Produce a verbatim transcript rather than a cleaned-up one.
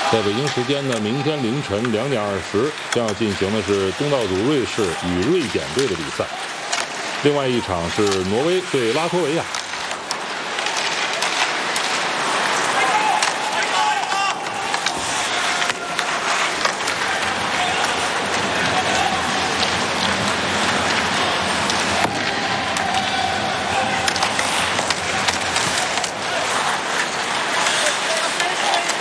在北京时间的明天凌晨两点二十，将要进行的是东道主瑞士与瑞典队的比赛。另外一场是挪威对拉脱维亚。